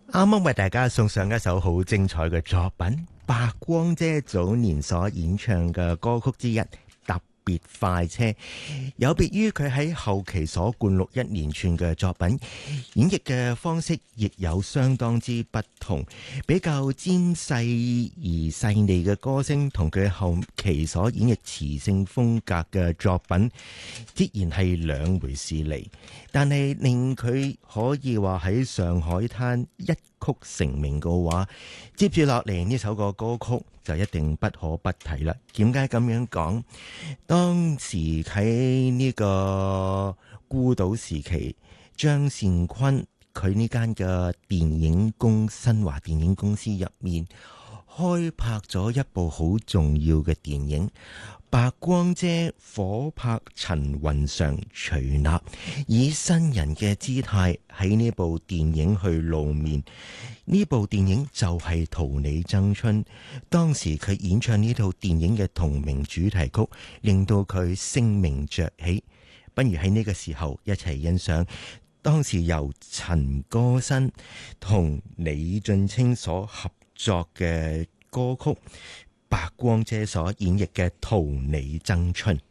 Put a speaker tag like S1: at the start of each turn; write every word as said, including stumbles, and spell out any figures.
S1: 啱啱為大家送上一首好精彩嘅作品，白光姐早年所演唱嘅歌曲之一《特別快車》，有別於佢喺後期所灌錄一連串嘅作品，演繹嘅方式亦有相當之不同，比較尖細而細膩嘅歌聲，同佢後期所演繹磁性風格嘅作品，必然係兩回事嚟。但係令佢可以話喺上海灘一曲成名嘅話，接住落嚟呢首個歌曲就一定不可不提啦。點解咁樣講？當時喺呢個孤島時期，張善坤佢呢間嘅電影公新華電影公司入面開拍咗一部好重要嘅電影，白光姐火拍陳雲裳徐立，以新人嘅姿態喺呢部電影去露面。呢部電影就係《逃你曾春》，當時佢演唱呢套電影嘅同名主題曲，令到佢聲名鵲起。不如喺呢個時候一齊欣賞當時由陳歌辛同李俊清所合作嘅歌曲，白光姐所演繹嘅《逃你曾春》。